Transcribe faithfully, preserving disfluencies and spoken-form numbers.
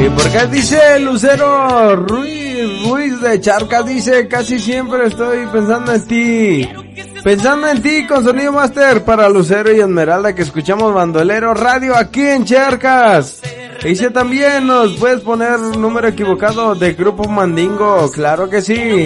¿Y por qué dice Lucero Ruiz, Ruiz de Charcas? Dice, casi siempre estoy pensando en ti. Pensando en ti con Sonido Master para Lucero y Esmeralda, que escuchamos Bandolero Radio aquí en Charcas. E dice también, ¿nos puedes poner número equivocado de Grupo Mandingo? Claro que sí.